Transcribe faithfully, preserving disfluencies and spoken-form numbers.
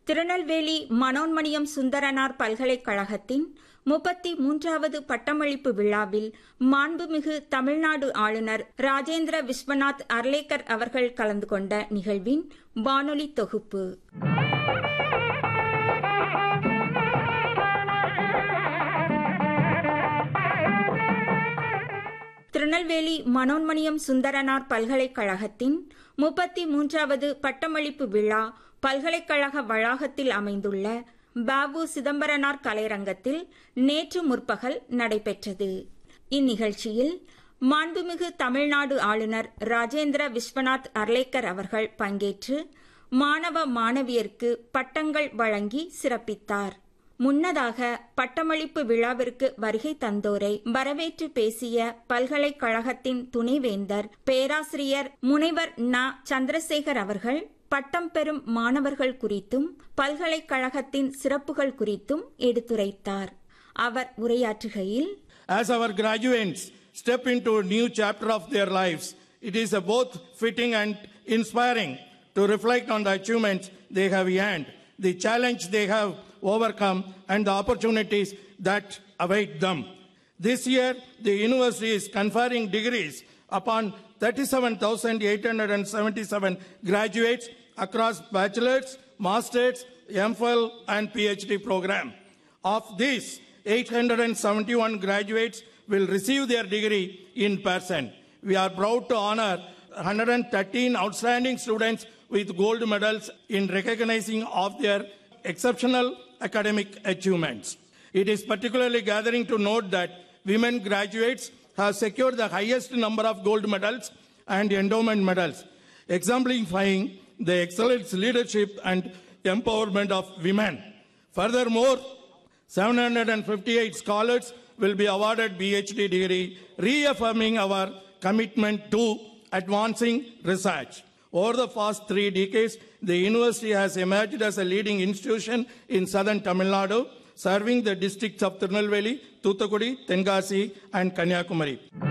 திருநெல்வேலி மனோன்மணியம் சுந்தரனார் பல்கலைக்கழகத்தின் முப்பத்தி மூன்றாவது பட்டமளிப்பு விழாவில் மாண்புமிகு தமிழ்நாடு ஆளுநர் ராஜேந்திர விஸ்வநாத் அர்லேக்கர் அவர்கள் கலந்து கொண்ட நிகழ்வின் வானொலி தொகுப்பு. திருநெல்வேலி மனோன்மணியம் சுந்தரனார் பல்கலைக்கழகத்தின் முப்பத்தி மூன்றாவது பட்டமளிப்பு விழா பல்கலைக்கழக வளாகத்தில் அமைந்துள்ள பாபு சிதம்பரனார் கலையரங்கத்தில் நேற்று முற்பகல் நடைபெற்றது. இந்நிகழ்ச்சியில் மாண்புமிகு தமிழ்நாடு ஆளுநர் ராஜேந்திர விஸ்வநாத் அர்லேக்கர் அவர்கள் பங்கேற்று மாணவ மாணவியருக்கு பட்டங்கள் வழங்கி சிறப்பித்தார். முன்னதாக பட்டமளிப்பு விழாவிற்கு வருகை தந்தோரை வரவேற்று பேசிய பல்கலைக்கழகத்தின் துணைவேந்தர் பேராசிரியர் முனைவர் ந சந்திரசேகர் அவர்கள் பட்டம் பெறும் மாணவர்கள் குறித்தும் பல்கலைக்கழகத்தின் சிறப்புகள் குறித்தும் எடுத்துரைத்தார். அவர் உரையாற்றுகையில், As our graduates step into a new chapter of their lives, it is both fitting and inspiring to reflect on the achievements they have earned, the challenge they have overcome, and the opportunities that await them. This year, the university is conferring degrees upon thirty-seven thousand eight hundred seventy-seven graduates across bachelor's, master's, MPhil, and PhD program. Of these, eight hundred seventy-one graduates will receive their degree in person. We are proud to honor one hundred thirteen outstanding students with gold medals in recognizing of their exceptional academic achievements. It is particularly gathering to note that women graduates have secured the highest number of gold medals and endowment medals, exemplifying the excellent leadership and empowerment of women. Furthermore, seven hundred fifty-eight scholars will be awarded PhD degree, reaffirming our commitment to advancing research. Over the past three decades, the university has emerged as a leading institution in southern Tamil Nadu, serving the districts of Tirunelveli, Thoothukudi, Tenkasi, and Kanyakumari.